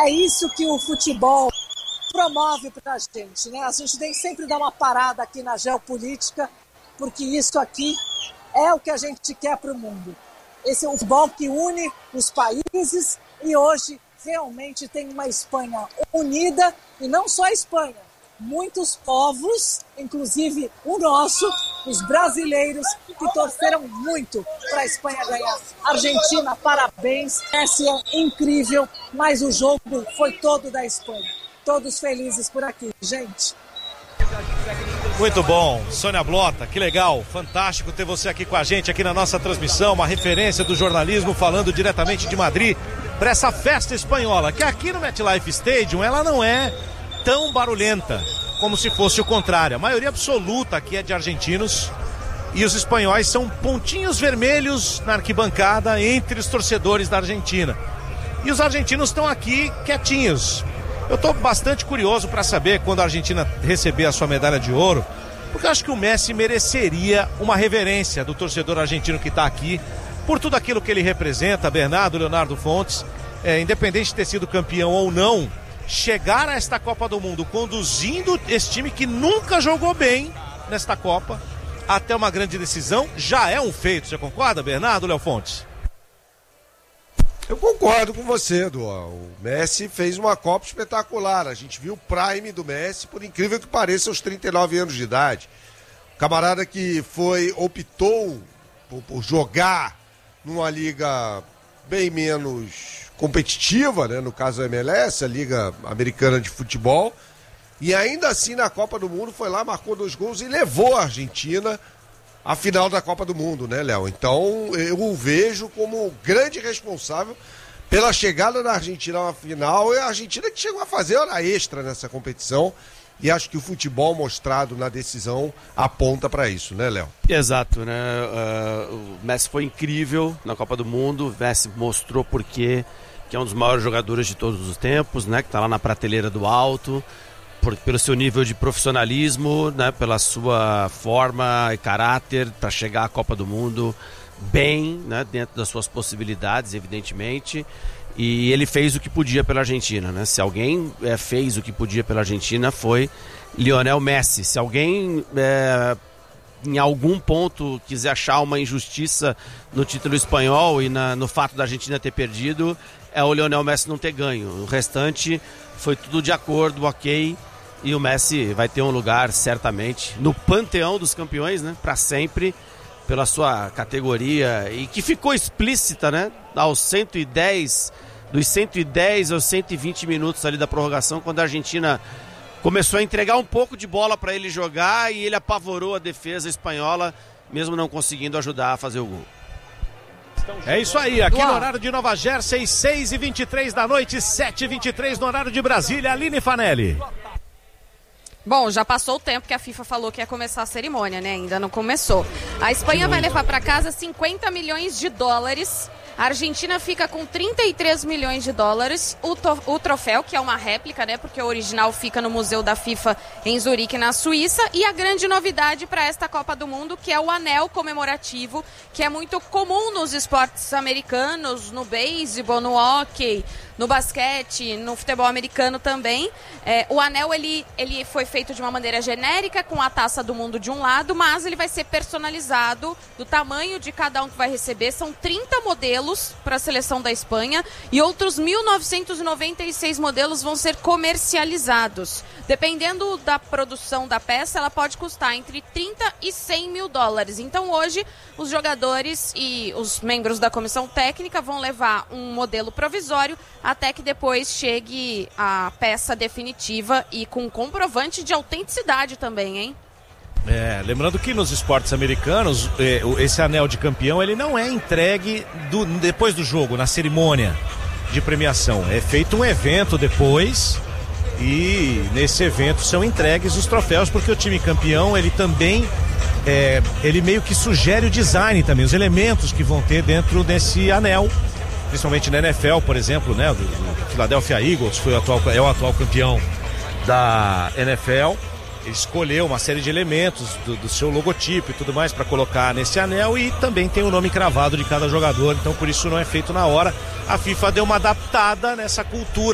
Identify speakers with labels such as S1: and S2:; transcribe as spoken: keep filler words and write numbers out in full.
S1: É isso que o futebol promove para a gente, né? A gente tem sempre dar uma parada aqui na geopolítica, porque isso aqui é o que a gente quer para o mundo. Esse é o futebol que une os países e hoje realmente tem uma Espanha unida, e não só a Espanha, muitos povos, inclusive o nosso, os brasileiros, que torceram muito para a Espanha ganhar. Argentina, parabéns, Messi é incrível, mas o jogo foi todo da Espanha. Todos felizes por aqui, gente.
S2: Muito bom, Sônia Blota, que legal, fantástico ter você aqui com a gente, aqui na nossa transmissão, uma referência do jornalismo falando diretamente de Madrid para essa festa espanhola, que aqui no MetLife Stadium ela não é tão barulhenta como se fosse o contrário. A maioria absoluta aqui é de argentinos e os espanhóis são pontinhos vermelhos na arquibancada entre os torcedores da Argentina. E os argentinos estão aqui quietinhos. Eu estou bastante curioso para saber quando a Argentina receber a sua medalha de ouro, porque eu acho que o Messi mereceria uma reverência do torcedor argentino que está aqui, por tudo aquilo que ele representa. Bernardo, Leonardo Fontes, é, independente de ter sido campeão ou não, chegar a esta Copa do Mundo conduzindo esse time que nunca jogou bem nesta Copa até uma grande decisão, já é um feito. Você concorda, Bernardo, Léo Fontes?
S3: Eu concordo com você, Edu. O Messi fez uma Copa espetacular. A gente viu o prime do Messi, por incrível que pareça, aos trinta e nove anos de idade. O camarada que foi, optou por, por jogar numa liga bem menos competitiva, né? No caso da M L S, a Liga Americana de Futebol. E ainda assim, na Copa do Mundo, foi lá, marcou dois gols e levou a Argentina a final da Copa do Mundo, né, Léo? Então, eu o vejo como grande responsável pela chegada da Argentina à final. É a Argentina que chegou a fazer hora extra nessa competição. E acho que o futebol mostrado na decisão aponta para isso, né, Léo?
S4: Exato, né? Uh, o Messi foi incrível na Copa do Mundo. O Messi mostrou porque que é um dos maiores jogadores de todos os tempos, né? Que está lá na prateleira do alto. Por, pelo seu nível de profissionalismo, né, pela sua forma e caráter para chegar à Copa do Mundo bem, né, dentro das suas possibilidades, evidentemente. E ele fez o que podia pela Argentina, né? Se alguém é, fez o que podia pela Argentina foi Lionel Messi. Se alguém é, em algum ponto quiser achar uma injustiça no título espanhol e na, no fato da Argentina ter perdido, é o Lionel Messi não ter ganho. O restante foi tudo de acordo, ok. E o Messi vai ter um lugar, certamente, no panteão dos campeões, né? Para sempre, pela sua categoria. E que ficou explícita, né? Aos cento e dez, dos cento e dez aos cento e vinte minutos ali da prorrogação, quando a Argentina começou a entregar um pouco de bola para ele jogar e ele apavorou a defesa espanhola, mesmo não conseguindo ajudar a fazer o gol.
S2: É isso aí, aqui no horário de Nova Jersey, seis e vinte e três da noite, sete e vinte e três no horário de Brasília. Aline Fanelli.
S5: Bom, já passou o tempo que a FIFA falou que ia começar a cerimônia, né? Ainda não começou. A Espanha vai levar para casa cinquenta milhões de dólares. A Argentina fica com trinta e três milhões de dólares. O, to- o troféu, que é uma réplica, né? Porque o original fica no Museu da FIFA em Zurique, na Suíça. E a grande novidade para esta Copa do Mundo, que é o anel comemorativo, que é muito comum nos esportes americanos, no beisebol, no hóquei, no basquete, no futebol americano também. É, o anel, ele, ele foi feito de uma maneira genérica, com a taça do mundo de um lado, mas ele vai ser personalizado do tamanho de cada um que vai receber. São trinta modelos para a seleção da Espanha e outros mil novecentos e noventa e seis modelos vão ser comercializados. Dependendo da produção da peça, ela pode custar entre trinta e cem mil dólares. Então hoje os jogadores e os membros da comissão técnica vão levar um modelo provisório até que depois chegue a peça definitiva e com comprovante de autenticidade também, hein?
S2: É, lembrando que nos esportes americanos, esse anel de campeão, ele não é entregue do, depois do jogo, na cerimônia de premiação. É feito um evento depois e nesse evento são entregues os troféus, porque o time campeão, ele também, é, ele meio que sugere o design também, os elementos que vão ter dentro desse anel, principalmente na N F L, por exemplo, né? O Philadelphia Eagles foi o atual, é o atual campeão da N F L. Ele escolheu uma série de elementos do, do seu logotipo e tudo mais para colocar nesse anel, e também tem o nome cravado de cada jogador, então por isso não é feito na hora. A FIFA deu uma adaptada nessa cultura